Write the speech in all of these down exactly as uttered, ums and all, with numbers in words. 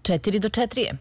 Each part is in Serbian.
četiri do četiri je.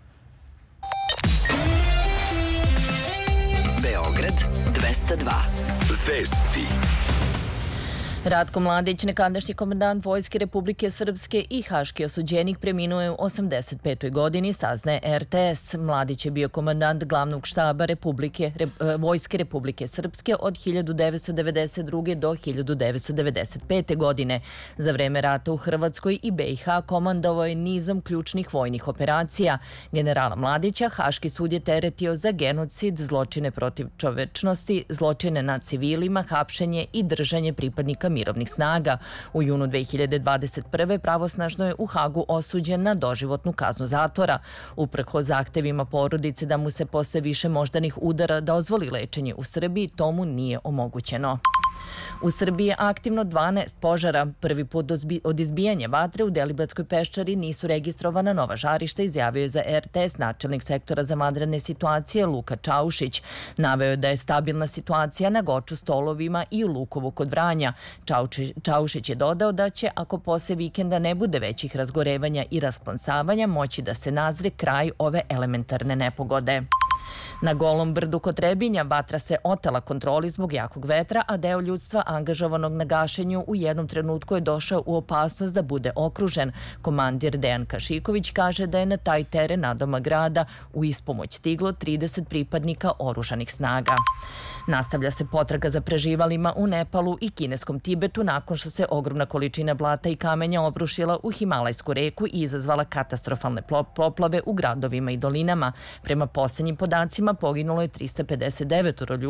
Beograd dvesta dva. Vesti. Ratko Mladić, nekadašnji komandant Vojske Republike Srpske i haški osuđenik, preminuo je u osamdeset petoj godini, saznaje er te es. Mladić je bio komandant glavnog štaba Republike, Vojske Republike Srpske od hiljadu devetsto devedeset druge. do hiljadu devetsto devedeset pete. godine. Za vreme rata u Hrvatskoj i be i ha komandovao je nizom ključnih vojnih operacija. Generala Mladića Haški sud je teretio za genocid, zločine protiv čovečnosti, zločine nad civilima, hapšenje i držanje pripadnika mirovnih snaga. U junu dve hiljade dvadeset prve. pravosnažno je u Hagu osuđen na doživotnu kaznu zatvora. Uprkos zahtevima porodice da mu se posle više moždanih udara dozvoli lečenje u Srbiji, to mu nije omogućeno. U Srbiji je aktivno dvanaest požara. Prvi put od izbijanja vatre u Deliblatskoj peščari nisu registrovana nova žarišta, izjavio je za er te es načelnik sektora za vanredne situacije Luka Čaušić. Naveo je da je stabilna situacija na Goču, Stolovima i u Lukovu kod Vranja. Čaušić je dodao da će, ako posle vikenda ne bude većih razgorevanja i rasplamsavanja, moći da se nazre kraj ove elementarne nepogode. Na Golom brdu kod Trebinja vatra se otela kontroli zbog jakog vetra, a deo ljudstva angažovanog na gašenju u jednom trenutku je došao u opasnost da bude okružen. Komandir Dejan Kašiković kaže da je na taj teren nadomak grada u ispomoć stiglo trideset pripadnika oružanih snaga. Nastavlja se potraga za preživalima u Nepalu i kineskom Tibetu nakon što se ogromna količina blata i kamenja obrušila u Himalajsku reku i izazvala katastrofalne poplave u gradovima i dolinama. Prema poslednjim podacima poginulo je trista pedeset devet ljudi